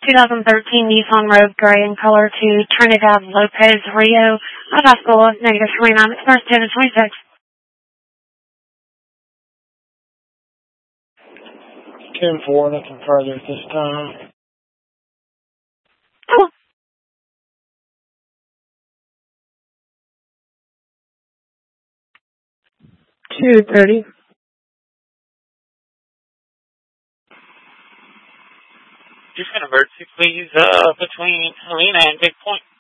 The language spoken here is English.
2013 Nissan Rogue Gray in color to Trinidad Lopez Rio, Osceola, -29, express 10 to 26. 10-4, nothing further at this time. Oh. $230. Just an emergency, please, between Helena and Big Point.